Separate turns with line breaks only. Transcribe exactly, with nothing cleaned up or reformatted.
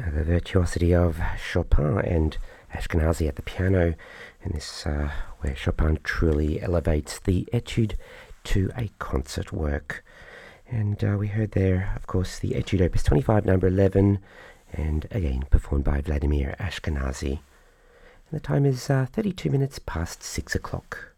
the virtuosity of Chopin and Ashkenazi at the piano, and this uh, where Chopin truly elevates the etude to a concert work. And uh, we heard there, of course, the Etude Opus twenty-five, number eleven, and again performed by Vladimir Ashkenazi. And the time is uh, thirty-two minutes past six o'clock.